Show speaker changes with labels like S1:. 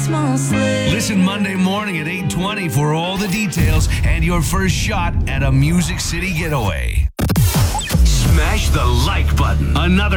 S1: small sleigh.
S2: Listen Monday morning at 8:20 for all the details and your first shot at a Music City getaway. Smash the like button. Another